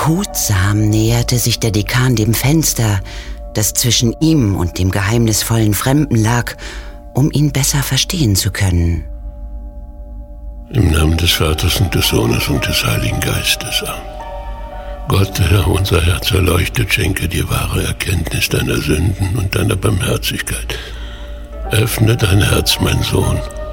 Behutsam näherte sich der Dekan dem Fenster, das zwischen ihm und dem geheimnisvollen Fremden lag, um ihn besser verstehen zu können. Im Namen des Vaters und des Sohnes und des Heiligen Geistes. Gott, Herr, unser Herz erleuchtet, schenke dir wahre Erkenntnis deiner Sünden und deiner Barmherzigkeit. Öffne dein Herz, mein Sohn,